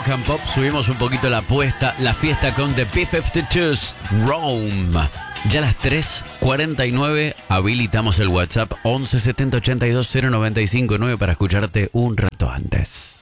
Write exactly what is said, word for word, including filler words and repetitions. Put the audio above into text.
Rock and Pop subimos un poquito la apuesta. La fiesta con The B cincuenta y dos Rome. Ya a las tres cuarenta y nueve habilitamos el WhatsApp once setenta ochenta y dos cero noventa y cinco nueve para escucharte un rato antes.